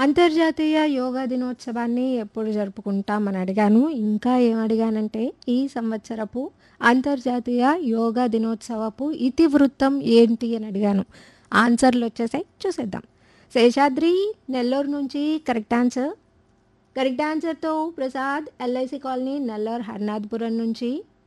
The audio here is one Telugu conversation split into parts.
అంతర్జాతీయ యోగా దినోత్సవాన్ని ఎప్పుడు జరుపుకుంటామని అడిగాను. ఇంకా ఏమడిగానంటే, ఈ సంవత్సరపు అంతర్జాతీయ యోగా దినోత్సవపు ఇతివృత్తం ఏంటి అని అడిగాను. ఆన్సర్‌లొచ్చేసాయి చూసేద్దాం. శేషాద్రి నెల్లూరు నుంచి కరెక్ట్ ఆన్సర్. కరెక్ట్ ఆన్సర్‌తో ప్రసాద్ ఎల్ఐసి కాలనీ నెల్లూరు హర్నాథ్‌పురం నుంచి.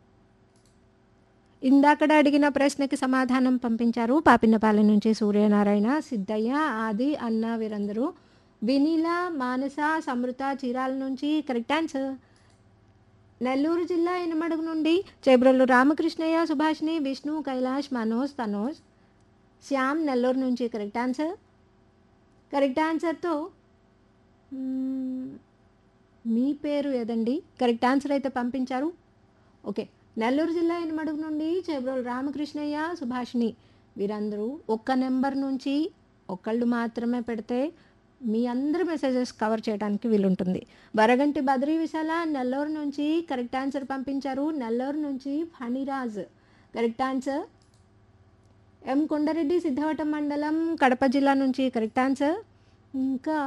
ఇందాకడ అడిగిన ప్రశ్నకి సమాధానం పంపించారు. పాపిన్నపాలెం నుంచి సూర్యనారాయణ, సిద్ధయ్య, ఆది, అన్న వీరందరూ. వినీల, మానస, సమృత చీరాల నుంచి కరెక్ట్ ఆన్సర్. నెల్లూరు జిల్లా ఇనమడుగు నుండి చేబ్రోలు రామకృష్ణయ్య, సుభాషిణి, విష్ణు, కైలాష్, మనోజ్, తనోజ్, శ్యామ్ నెల్లూరు నుంచి కరెక్ట్ ఆన్సర్. కరెక్ట్ ఆన్సర్తో మీ పేరు ఏదండి? కరెక్ట్ ఆన్సర్ అయితే పంపించారు. ఓకే, నెల్లూరు జిల్లా ఇనమడుగు నుండి చేబ్రోలు రామకృష్ణయ్య, సుభాషిణి వీరందరూ ఒక్క నెంబర్ నుంచి ఒకళ్ళు మాత్రమే పెడితే మీ అందరి మెసేజెస్ కవర్ చేయడానికి వీలుంటుంది. వరగంటి బద్రీ విశాల నెల్లూరు నుంచి కరెక్ట్ ఆన్సర్ పంపించారు. నెల్లూరు నుంచి ఫణిరాజ్ కరెక్ట్ ఆన్సర్. ఎం కొండారెడ్డి సిద్ధవటం మండలం కడప జిల్లా నుంచి కరెక్ట్ ఆన్సర్. ఇంకా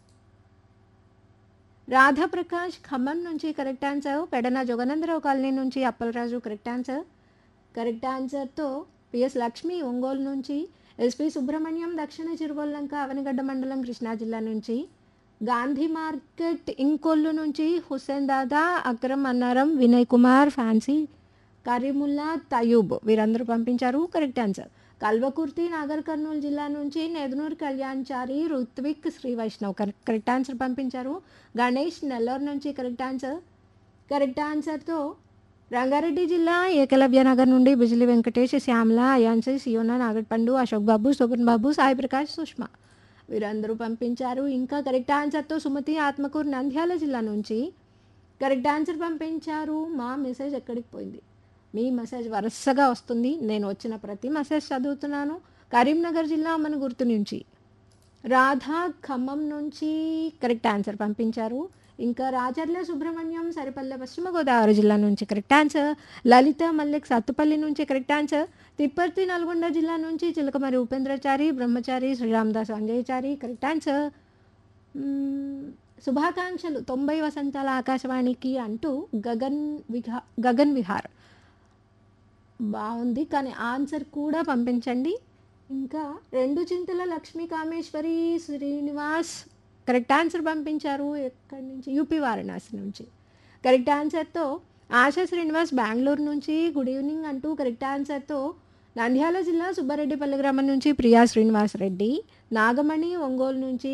రాధాప్రకాష్ ఖమ్మం నుంచి correct answer. Pedana Jogananda Rao colony నుంచి అప్పలరాజు కరెక్ట్ ఆన్సర్. కరెక్ట్ ఆన్సర్తో పిఎస్ లక్ష్మి ఒంగోలు నుంచి, ఎస్పి సుబ్రహ్మణ్యం దక్షిణ చిరువల్లంక అవనిగడ్డ మండలం కృష్ణా జిల్లా నుంచి, గాంధీ మార్కెట్ ఇంకొల్లు నుంచి హుస్సేన్ దాదా, అక్రమ్ అన్నారం, వినయ్ కుమార్, ఫ్యాన్సీ, కరీముల్లా, తయూబ్ వీరందరూ పంపించారు కరెక్ట్ ఆన్సర్. కల్వకుర్తి నాగర్ కర్నూలు జిల్లా నుంచి నెదునూరు కళ్యాణ్చారి, రుత్విక్, శ్రీ వైష్ణవ్ కరెక్ట్ ఆన్సర్ పంపించారు. గణేష్ నెల్లూరు నుంచి కరెక్ట్ ఆన్సర్. కరెక్ట్ ఆన్సర్తో రంగారెడ్డి జిల్లా ఏకలవ్య నగర్ నుండి బిజిలి వెంకటేష్, శ్యామల, అయాన్సి, సియోనా, నాగట్పండు, అశోక్ బాబు, శోభన్ బాబు, సాయి ప్రకాష్, సుష్మా వీరందరూ పంపించారు. ఇంకా కరెక్ట్ ఆన్సర్తో సుమతి ఆత్మకూరు నంద్యాల జిల్లా నుంచి కరెక్ట్ ఆన్సర్ పంపించారు. మా మెసేజ్ ఎక్కడికి పోయింది? మీ మెసేజ్ వరుసగా వస్తుంది. నేను వచ్చిన ప్రతి మెసేజ్ చదువుతున్నాను. కరీంనగర్ జిల్లా మన గుర్తు నుంచి రాధా ఖమ్మం నుంచి కరెక్ట్ ఆన్సర్ పంపించారు. ఇంకా రాజర్ల సుబ్రహ్మణ్యం సరిపల్లె పశ్చిమ గోదావరి జిల్లా నుంచి కరెక్ట్ ఆన్సర్. లలిత మల్లిక్ సత్తుపల్లి నుంచి కరెక్ట్ ఆన్సర్. తిప్పర్తి నల్గొండ జిల్లా నుంచి చిలకమరి ఉపేంద్రచారి, బ్రహ్మచారి, శ్రీరామదాస్ అంజయచారి కరెక్ట్ ఆన్సర్. శుభాకాంక్షలు 90 వసంతాల ఆకాశవాణికి అంటూ గగన్ విహార్ బాగుంది, కానీ ఆన్సర్ కూడా పంపించండి. ఇంకా రెండు చింతల లక్ష్మీ కామేశ్వరి శ్రీనివాస్ కరెక్ట్ ఆన్సర్ పంపించారు. ఎక్కడి నుంచి? యూపీ వారణాసి నుంచి కరెక్ట్ ఆన్సర్తో ఆశా శ్రీనివాస్ బెంగళూరు నుంచి గుడ్ ఈవినింగ్ అంటూ కరెక్ట్ ఆన్సర్తో నంద్యాల జిల్లా సుబ్బారెడ్డిపల్లి గ్రామం నుంచి ప్రియా శ్రీనివాస్ రెడ్డి, నాగమణి ఒంగోలు నుంచి